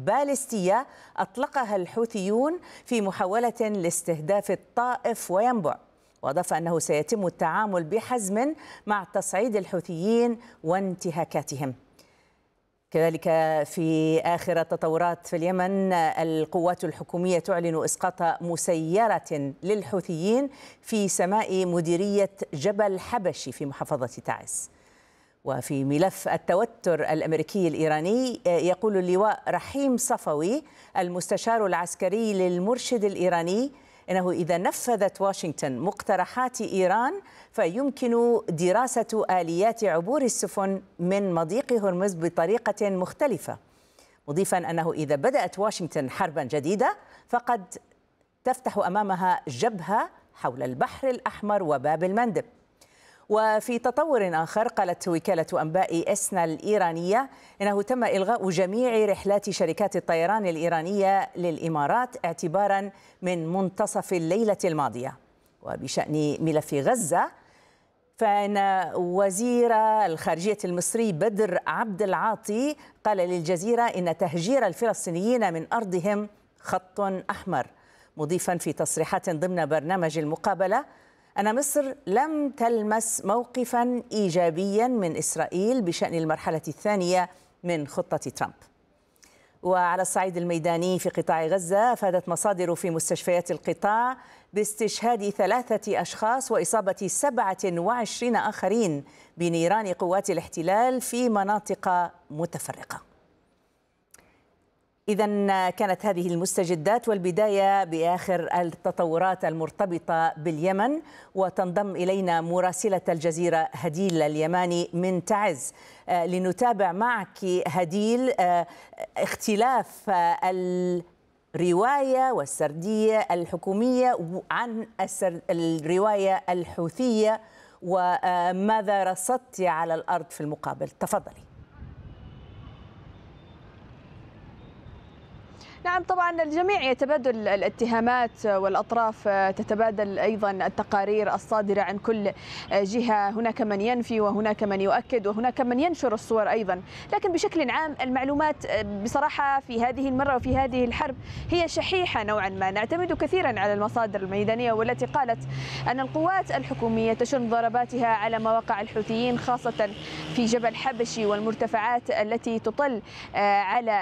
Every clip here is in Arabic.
باليستية أطلقها الحوثيون في محاولة لاستهداف الطائف وينبع. وأضاف أنه سيتم التعامل بحزم مع تصعيد الحوثيين وانتهاكاتهم. كذلك في آخر التطورات في اليمن، القوات الحكومية تعلن إسقاط مسيرة للحوثيين في سماء مديرية جبل حبشي في محافظة تعز. وفي ملف التوتر الأمريكي الإيراني، يقول اللواء رحيم صفوي المستشار العسكري للمرشد الإيراني إنه إذا نفذت واشنطن مقترحات إيران فيمكن دراسة آليات عبور السفن من مضيق هرمز بطريقة مختلفة، مضيفا أنه إذا بدأت واشنطن حربا جديدة فقد تفتح أمامها جبهة حول البحر الأحمر وباب المندب. وفي تطور آخر، قالت وكالة أنباء إسنا الإيرانية إنه تم إلغاء جميع رحلات شركات الطيران الإيرانية للإمارات اعتبارا من منتصف الليلة الماضية. وبشأن ملف غزة، فإن وزير الخارجية المصري بدر عبد العاطي قال للجزيرة إن تهجير الفلسطينيين من أرضهم خط أحمر، مضيفا في تصريحات ضمن برنامج المقابلة أن مصر لم تلمس موقفا إيجابيا من إسرائيل بشأن المرحلة الثانية من خطة ترامب. وعلى الصعيد الميداني في قطاع غزة، أفادت مصادر في مستشفيات القطاع باستشهاد 3 أشخاص وإصابة 27 آخرين بنيران قوات الاحتلال في مناطق متفرقة. إذن كانت هذه المستجدات، والبداية بآخر التطورات المرتبطة باليمن. وتنضم إلينا مراسلة الجزيرة هديل اليماني من تعز لنتابع معك هديل اختلاف الرواية والسردية الحكومية عن الرواية الحوثية، وماذا رصدت على الأرض في المقابل؟ تفضلي. نعم، طبعا الجميع يتبادل الاتهامات والأطراف تتبادل أيضا التقارير الصادرة عن كل جهة. هناك من ينفي وهناك من يؤكد وهناك من ينشر الصور أيضا، لكن بشكل عام المعلومات بصراحة في هذه المرة وفي هذه الحرب هي شحيحة نوعا ما. نعتمد كثيرا على المصادر الميدانية والتي قالت أن القوات الحكومية تشن ضرباتها على مواقع الحوثيين، خاصة في جبل حبشي والمرتفعات التي تطل على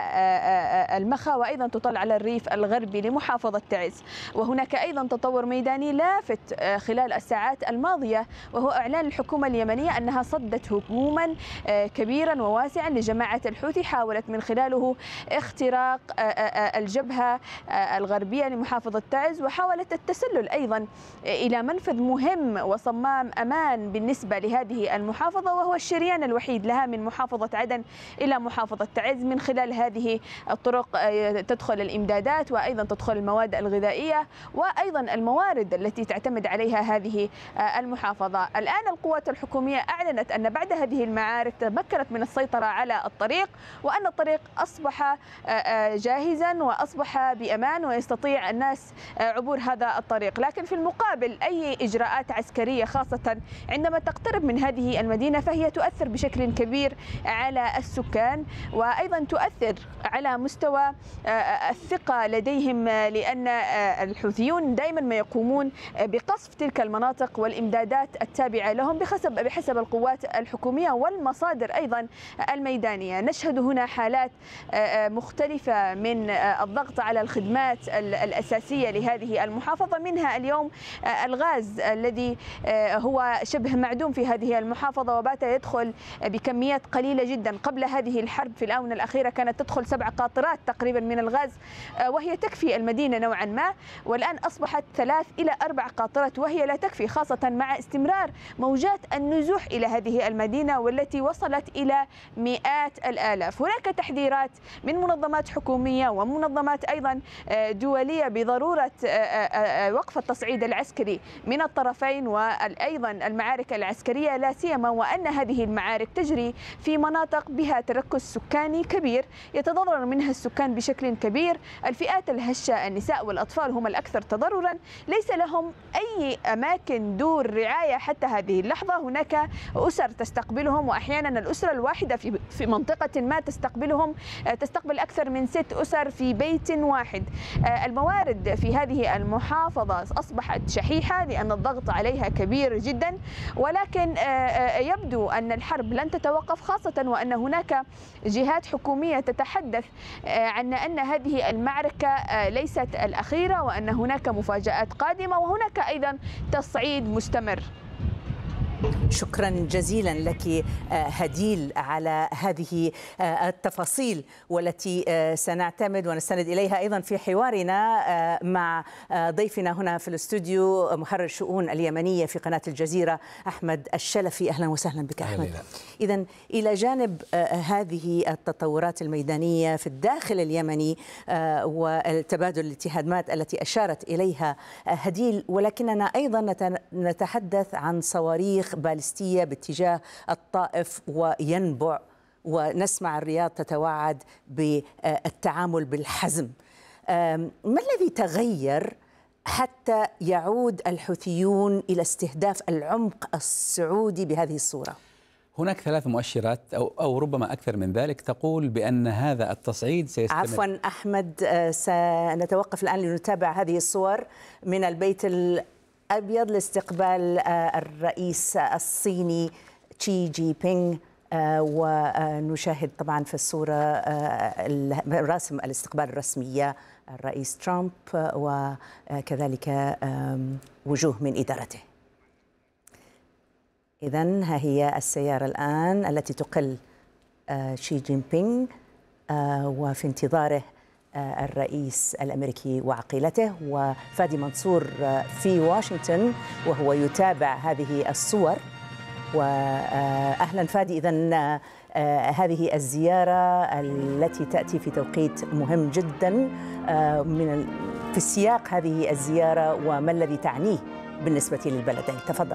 المخا وأيضا تطل على الريف الغربي لمحافظة تعز. وهناك أيضا تطور ميداني لافت خلال الساعات الماضية، وهو إعلان الحكومة اليمنية أنها صدت هجوما كبيرا وواسعا لجماعة الحوثي حاولت من خلاله اختراق الجبهة الغربية لمحافظة تعز، وحاولت التسلل أيضا إلى منفذ مهم وصمام أمان بالنسبة لهذه المحافظة، وهو الشريان الوحيد لها من محافظة عدن إلى محافظة تعز. من خلال هذه الطرق تدخل الإمدادات وأيضا تدخل المواد الغذائية وأيضا الموارد التي تعتمد عليها هذه المحافظة. الآن القوات الحكومية أعلنت أن بعد هذه المعارك تمكنت من السيطرة على الطريق، وأن الطريق أصبح جاهزا وأصبح بأمان ويستطيع الناس عبور هذا الطريق. لكن في المقابل أي إجراءات عسكرية خاصة عندما تقترب من هذه المدينة فهي تؤثر بشكل كبير على السكان، وأيضا تؤثر على مستوى الثقة لديهم، لأن الحوثيون دائما ما يقومون بقصف تلك المناطق والإمدادات التابعة لهم بحسب القوات الحكومية والمصادر أيضا الميدانية. نشهد هنا حالات مختلفة من الضغط على الخدمات الأساسية لهذه المحافظة، منها اليوم الغاز الذي هو شبه معدوم في هذه المحافظة وبات يدخل بكميات قليلة جدا. قبل هذه الحرب في الآونة الأخيرة كانت تدخل 7 قاطرات تقريبا من الغاز وهي تكفي المدينة نوعا ما، والآن أصبحت 3 إلى 4 قاطرات وهي لا تكفي، خاصة مع استمرار موجات النزوح إلى هذه المدينة والتي وصلت إلى مئات الآلاف. هناك تحذيرات من منظمات حكومية ومنظمات أيضا دولية بضرورة وقف التصعيد العسكري من الطرفين وأيضا المعارك العسكرية، لا سيما وأن هذه المعارك تجري في مناطق بها تركز سكاني كبير يتضرر منها السكان بشكل كبير. الفئات الهشة، النساء والأطفال، هم الأكثر تضررا، ليس لهم أي أماكن دور رعاية حتى هذه اللحظة. هناك أسر تستقبلهم، وأحيانا الأسرة الواحدة في منطقة ما تستقبل أكثر من 6 أسر في بيت واحد. الموارد في هذه المحافظة أصبحت شحيحة لأن الضغط عليها كبير جدا، ولكن يبدو أن الحرب لن تتوقف، خاصة وأن هناك جهات حكومية تتحدث عن أن هذه المعركة ليست الأخيرة، وأن هناك مفاجآت قادمة، وهناك أيضا تصعيد مستمر. شكرا جزيلا لك هديل على هذه التفاصيل، والتي سنعتمد ونستند إليها أيضا في حوارنا مع ضيفنا هنا في الاستوديو، محرر الشؤون اليمنية في قناة الجزيرة أحمد الشلفي. أهلا وسهلا بك أحمد. إذن إلى جانب هذه التطورات الميدانية في الداخل اليمني والتبادل الاتهامات التي أشارت إليها هديل، ولكننا أيضا نتحدث عن صواريخ باليستية باتجاه الطائف وينبع، ونسمع الرياض تتوعد بالتعامل بالحزم. ما الذي تغير حتى يعود الحوثيون إلى استهداف العمق السعودي بهذه الصورة؟ هناك 3 مؤشرات أو ربما أكثر من ذلك تقول بأن هذا التصعيد سيستمر. عفوا أحمد، سنتوقف الآن لنتابع هذه الصور من البيت الأبيض لاستقبال الرئيس الصيني شي جي بينغ، ونشاهد طبعا في الصورة رسم الاستقبال الرسمية الرئيس ترامب وكذلك وجوه من إدارته. إذن ها هي السيارة الآن التي تقل شي جين بينغ، وفي انتظاره الرئيس الأمريكي وعقيلته، وفادي منصور في واشنطن وهو يتابع هذه الصور. وأهلا فادي. إذن هذه الزيارة التي تأتي في توقيت مهم جدا في سياق هذه الزيارة وما الذي تعنيه بالنسبة للبلدين، تفضل.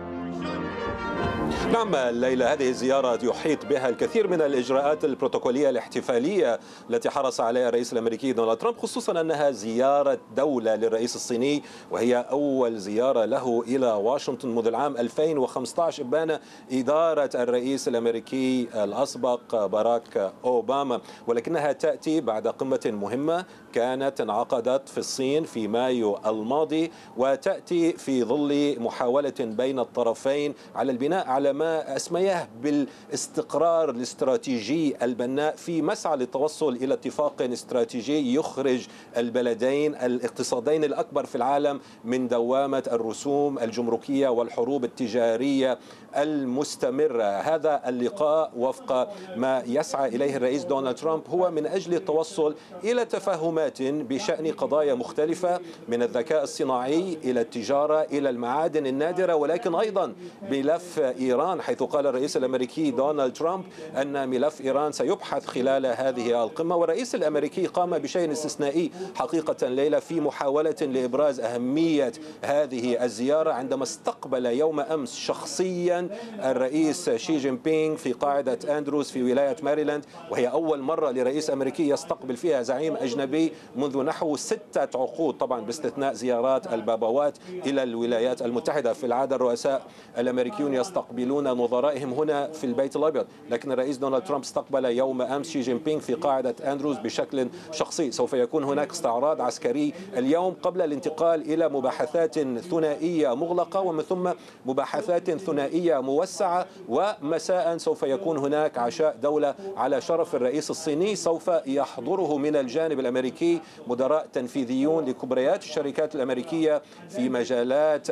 نعم ليلى، هذه الزيارة يحيط بها الكثير من الإجراءات البروتوكولية الاحتفالية التي حرص عليها الرئيس الأمريكي دونالد ترامب، خصوصا أنها زيارة دولة للرئيس الصيني، وهي أول زيارة له إلى واشنطن منذ العام 2015 إبان إدارة الرئيس الأمريكي الأسبق باراك أوباما، ولكنها تأتي بعد قمة مهمة كانت انعقدت في الصين في مايو الماضي، وتأتي في ظل محاولة بين الطرفين على البناء على ما أسمياه بالاستقرار الاستراتيجي البناء في مسعى للتوصل إلى اتفاق استراتيجي يخرج البلدين الاقتصادين الأكبر في العالم من دوامة الرسوم الجمركية والحروب التجارية المستمرة. هذا اللقاء وفق ما يسعى إليه الرئيس دونالد ترامب هو من أجل التوصل إلى تفاهمات بشأن قضايا مختلفة، من الذكاء الصناعي إلى التجارة إلى المعادن النادرة، ولكن أيضا ملف إيران، حيث قال الرئيس الأمريكي دونالد ترامب أن ملف إيران سيبحث خلال هذه القمة. والرئيس الأمريكي قام بشيء استثنائي حقيقة ليلى في محاولة لإبراز أهمية هذه الزيارة عندما استقبل يوم أمس شخصيا الرئيس شي جين بينغ في قاعدة أندروز في ولاية ماريلاند، وهي أول مرة لرئيس أمريكي يستقبل فيها زعيم أجنبي منذ نحو 6 عقود، طبعا باستثناء زيارات البابوات إلى الولايات المتحدة. في العادة الرؤساء الأمريكيون يستقبلون نظرائهم هنا في البيت الأبيض، لكن الرئيس دونالد ترامب استقبل يوم أمس شي جين بينغ في قاعدة أندروز بشكل شخصي. سوف يكون هناك استعراض عسكري اليوم قبل الانتقال إلى مباحثات ثنائية مغلقة، ومن ثم مباحثات ثنائية موسعة، ومساء سوف يكون هناك عشاء دولة على شرف الرئيس الصيني سوف يحضره من الجانب الأمريكي مدراء تنفيذيون لكبريات الشركات الأمريكية في مجالات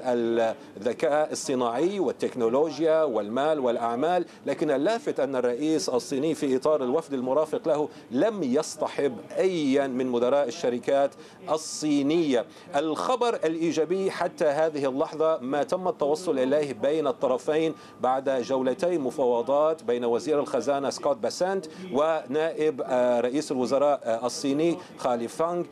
الذكاء الصناعي والتكنولوجيا والمال والأعمال. لكن اللافت أن الرئيس الصيني في إطار الوفد المرافق له لم يصطحب أيا من مدراء الشركات الصينية. الخبر الإيجابي حتى هذه اللحظة ما تم التوصل إليه بين الطرفين بعد جولتي مفاوضات بين وزير الخزانة سكوت باسنت ونائب رئيس الوزراء الصيني خالي فانغ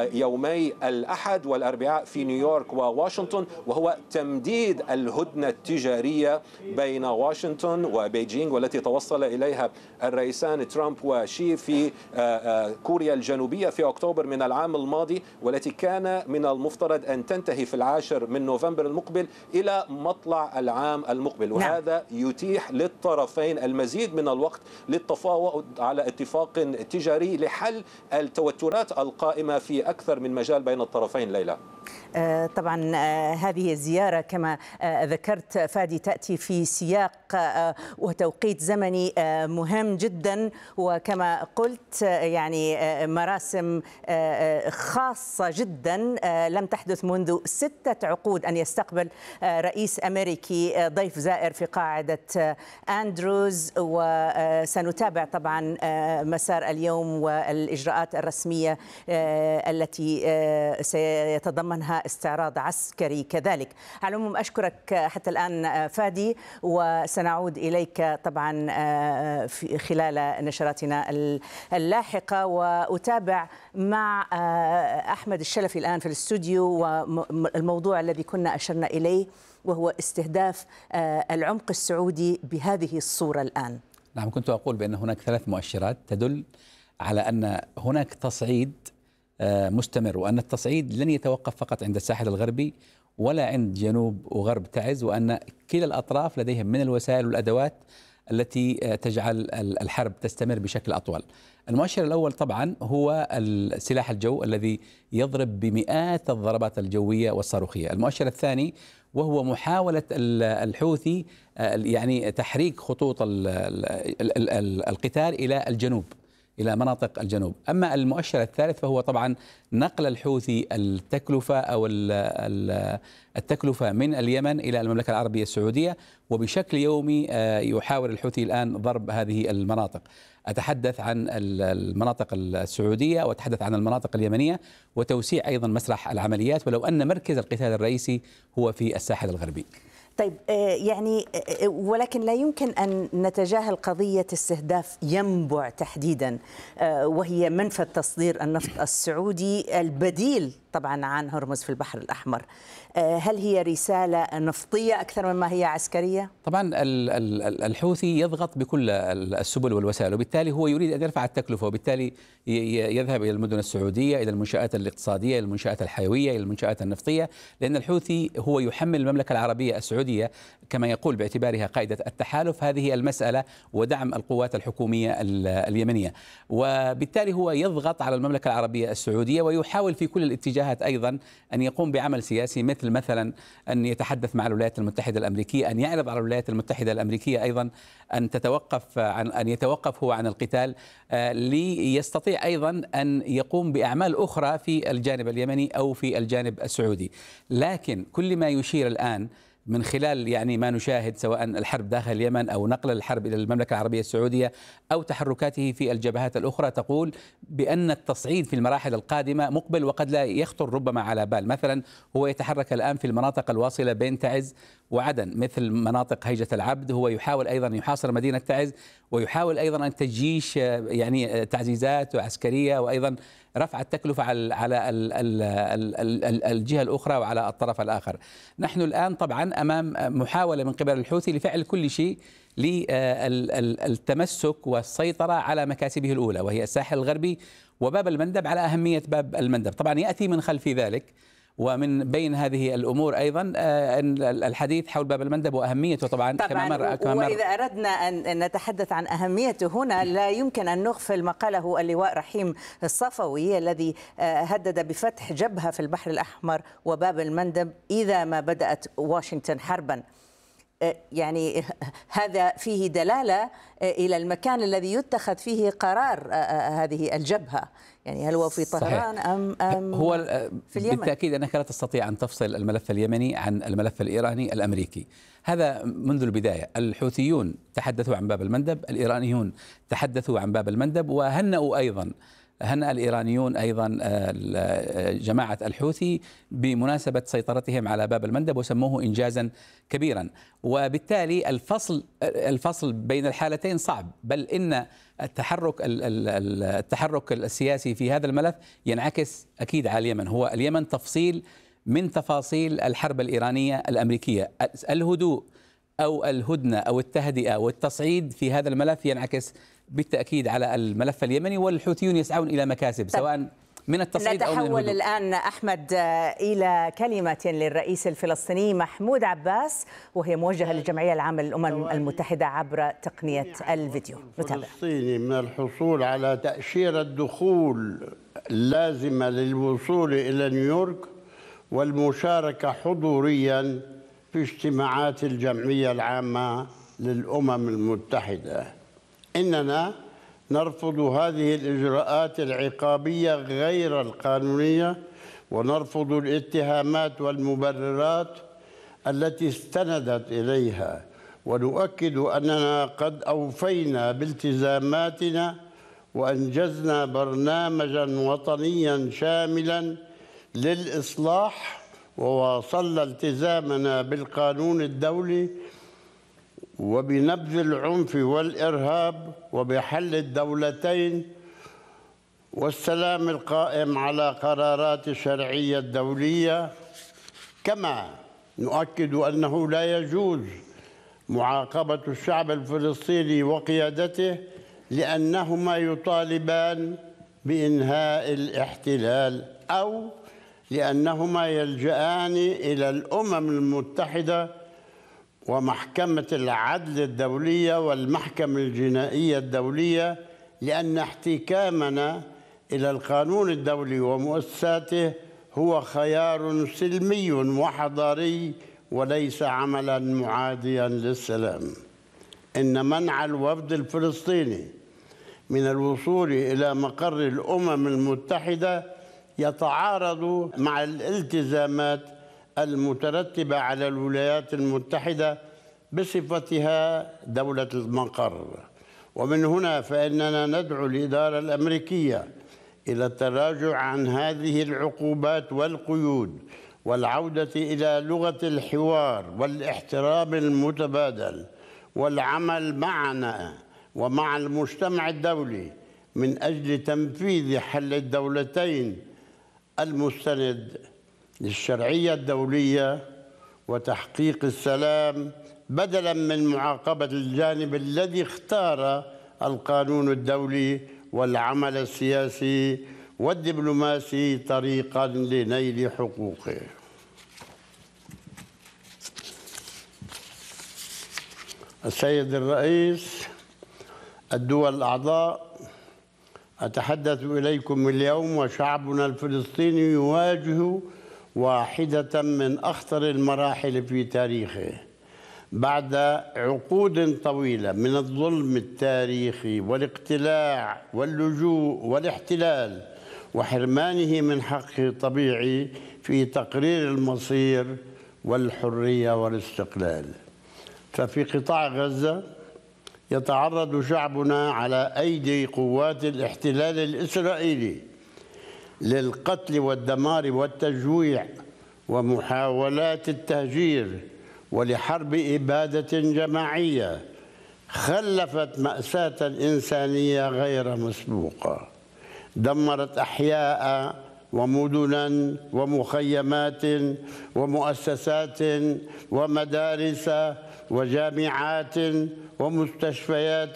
يومي الأحد والأربعاء في نيويورك وواشنطن، وهو تمديد الهدنة التجارية بين بين واشنطن وبيجينغ، والتي توصل إليها الرئيسان ترامب وشي في كوريا الجنوبية في أكتوبر من العام الماضي، والتي كان من المفترض أن تنتهي في 10 من نوفمبر المقبل إلى مطلع العام المقبل. وهذا يتيح للطرفين المزيد من الوقت للتفاوض على اتفاق تجاري لحل التوترات القائمة في أكثر من مجال بين الطرفين. ليلى، طبعا هذه الزيارة كما ذكرت فادي تأتي في سياق وتوقيت زمني مهم جدا، وكما قلت يعني مراسم خاصة جدا لم تحدث منذ 6 عقود أن يستقبل رئيس أمريكي ضيف زائر في قاعدة أندروز. وسنتابع طبعا مسار اليوم والإجراءات الرسمية التي سيتضمنها استعراض عسكري كذلك. على العموم أشكرك حتى الآن فادي، وسنعود إليك طبعا في خلال نشراتنا اللاحقة. وأتابع مع أحمد الشلفي الآن في الاستوديو والموضوع الذي كنا أشرنا إليه، وهو استهداف العمق السعودي بهذه الصورة الآن. نعم، كنت أقول بأن هناك 3 مؤشرات تدل على أن هناك تصعيد مستمر، وأن التصعيد لن يتوقف فقط عند الساحل الغربي ولا عند جنوب وغرب تعز، وأن كلا الأطراف لديهم من الوسائل والأدوات التي تجعل الحرب تستمر بشكل أطول. المؤشر الأول طبعا هو سلاح الجو الذي يضرب بمئات الضربات الجوية والصاروخية. المؤشر الثاني وهو محاولة الحوثي يعني تحريك خطوط القتال إلى الجنوب، إلى مناطق الجنوب. أما المؤشر الثالث فهو طبعا نقل الحوثي التكلفة أو التكلفة من اليمن إلى المملكة العربية السعودية، وبشكل يومي يحاول الحوثي الآن ضرب هذه المناطق. أتحدث عن المناطق السعودية وأتحدث عن المناطق اليمنية، وتوسيع أيضا مسرح العمليات، ولو أن مركز القتال الرئيسي هو في الساحل الغربي. طيب يعني ولكن لا يمكن أن نتجاهل قضية استهداف ينبع تحديدا، وهي منفذ تصدير النفط السعودي البديل طبعا عن هرمز في البحر الأحمر. هل هي رسالة نفطية أكثر مما هي عسكرية؟ طبعا الحوثي يضغط بكل السبل والوسائل، وبالتالي هو يريد أن يرفع التكلفة، وبالتالي يذهب إلى المدن السعودية، إلى المنشآت الاقتصادية، إلى المنشآت الحيوية، إلى المنشآت النفطية، لأن الحوثي هو يحمل المملكة العربية السعودية كما يقول باعتبارها قائدة التحالف هذه المسألة ودعم القوات الحكومية اليمنية، وبالتالي هو يضغط على المملكة العربية السعودية، ويحاول في كل الاتجاهات أيضا أن يقوم بعمل سياسي، مثلا أن يتحدث مع الولايات المتحدة الأمريكية، أن يعرض على الولايات المتحدة الأمريكية أيضا أن يتوقف هو عن القتال، ليستطيع أيضا أن يقوم بأعمال أخرى في الجانب اليمني أو في الجانب السعودي. لكن كل ما يشير الآن من خلال يعني ما نشاهد سواء الحرب داخل اليمن أو نقل الحرب إلى المملكة العربية السعودية أو تحركاته في الجبهات الأخرى تقول بأن التصعيد في المراحل القادمة مقبل، وقد لا يخطر ربما على بال. مثلا هو يتحرك الآن في المناطق الواصلة بين تعز وعدن، مثل مناطق هيجة العبد، هو يحاول أيضا يحاصر مدينة تعز، ويحاول أيضا أن تجيش يعني تعزيزات عسكرية، وأيضا رفع التكلفة على الجهة الأخرى وعلى الطرف الآخر. نحن الآن طبعا أمام محاولة من قبل الحوثي لفعل كل شيء للتمسك والسيطرة على مكاسبه الأولى، وهي الساحل الغربي وباب المندب، على أهمية باب المندب. طبعا يأتي من خلف ذلك ومن بين هذه الأمور أيضا الحديث حول باب المندب وأهميته طبعا وإذا أردنا أن نتحدث عن أهميته هنا لا يمكن أن نغفل ما قاله اللواء رحيم الصفوي الذي هدد بفتح جبهة في البحر الأحمر وباب المندب إذا ما بدأت واشنطن حربا. يعني هذا فيه دلالة إلى المكان الذي يتخذ فيه قرار هذه الجبهة، يعني هل هو في طهران أم هو في اليمن؟ بالتأكيد أنك لا تستطيع أن تفصل الملف اليمني عن الملف الإيراني الأمريكي، هذا منذ البداية. الحوثيون تحدثوا عن باب المندب، الإيرانيون تحدثوا عن باب المندب، وهنأوا أيضا هنأ الإيرانيون أيضا جماعة الحوثي بمناسبة سيطرتهم على باب المندب وسموه إنجازا كبيرا. وبالتالي الفصل بين الحالتين صعب، بل إن التحرك السياسي في هذا الملف ينعكس أكيد على اليمن. هو اليمن تفصيل من تفاصيل الحرب الإيرانية الأمريكية. الهدوء أو الهدنة أو التهدئة والتصعيد في هذا الملف ينعكس بالتأكيد على الملف اليمني، والحوثيون يسعون إلى مكاسب سواء من التصعيد أو من نتحول الهدوء. الآن أحمد إلى كلمة للرئيس الفلسطيني محمود عباس، وهي موجهة للجمعية العامة للأمم المتحدة عبر تقنية الفيديو. نتابع. الفلسطيني من الحصول على تأشيرة دخول اللازمة للوصول إلى نيويورك والمشاركة حضوريا في اجتماعات الجمعية العامة للأمم المتحدة. إننا نرفض هذه الإجراءات العقابية غير القانونية، ونرفض الاتهامات والمبررات التي استندت إليها، ونؤكد أننا قد أوفينا بالتزاماتنا وأنجزنا برنامجا وطنيا شاملا للإصلاح، وواصلنا التزامنا بالقانون الدولي وبنبذ العنف والإرهاب وبحل الدولتين والسلام القائم على قرارات الشرعية الدولية. كما نؤكد أنه لا يجوز معاقبة الشعب الفلسطيني وقيادته لأنهما يطالبان بإنهاء الاحتلال أو لأنهما يلجأان إلى الأمم المتحدة ومحكمة العدل الدولية والمحكمة الجنائية الدولية، لأن احتكامنا إلى القانون الدولي ومؤسساته هو خيار سلمي وحضاري وليس عملا معاديا للسلام. إن منع الوفد الفلسطيني من الوصول إلى مقر الأمم المتحدة يتعارض مع الالتزامات المترتبة على الولايات المتحدة بصفتها دولة المقر. ومن هنا فإننا ندعو الإدارة الأمريكية إلى التراجع عن هذه العقوبات والقيود والعودة إلى لغة الحوار والاحترام المتبادل والعمل معنا ومع المجتمع الدولي من أجل تنفيذ حل الدولتين المستند للشرعية الدولية وتحقيق السلام، بدلا من معاقبة الجانب الذي اختار القانون الدولي والعمل السياسي والدبلوماسي طريقا لنيل حقوقه. السيد الرئيس، الدول الأعضاء، أتحدث إليكم اليوم وشعبنا الفلسطيني يواجه واحدة من أخطر المراحل في تاريخه بعد عقود طويلة من الظلم التاريخي والاقتلاع واللجوء والاحتلال وحرمانه من حقه الطبيعي في تقرير المصير والحرية والاستقلال. ففي قطاع غزة يتعرض شعبنا على أيدي قوات الاحتلال الإسرائيلي للقتل والدمار والتجويع ومحاولات التهجير ولحرب إبادة جماعية خلفت مأساة إنسانية غير مسبوقة، دمرت أحياء ومدنا ومخيمات ومؤسسات ومدارس وجامعات ومستشفيات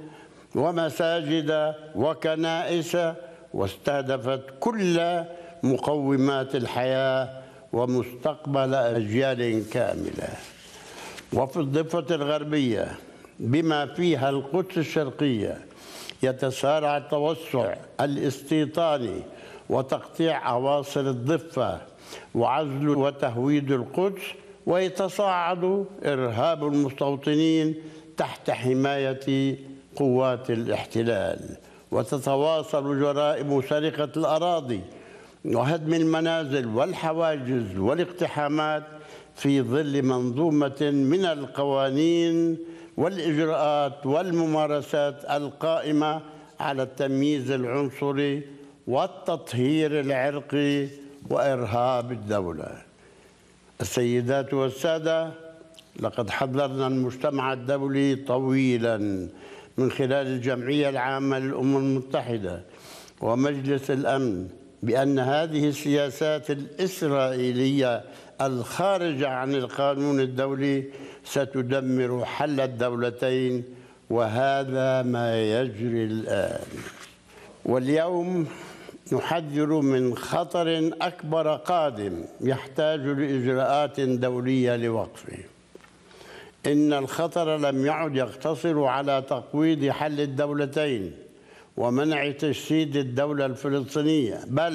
ومساجد وكنائس، واستهدفت كل مقومات الحياة ومستقبل أجيال كاملة. وفي الضفة الغربية بما فيها القدس الشرقية يتسارع التوسع الاستيطاني وتقطيع أواصر الضفة وعزل وتهويد القدس، ويتصاعد إرهاب المستوطنين تحت حماية قوات الاحتلال، وتتواصل جرائم سرقة الأراضي وهدم المنازل والحواجز والاقتحامات في ظل منظومة من القوانين والإجراءات والممارسات القائمة على التمييز العنصري والتطهير العرقي وإرهاب الدولة. السيدات والسادة، لقد حذرنا المجتمع الدولي طويلا من خلال الجمعية العامة للأمم المتحدة ومجلس الأمن بأن هذه السياسات الإسرائيلية الخارجة عن القانون الدولي ستدمر حل الدولتين، وهذا ما يجري الآن. واليوم نحذر من خطر أكبر قادم يحتاج لإجراءات دولية لوقفه. إن الخطر لم يعد يقتصر على تقويض حل الدولتين ومنع تجسيد الدولة الفلسطينية، بل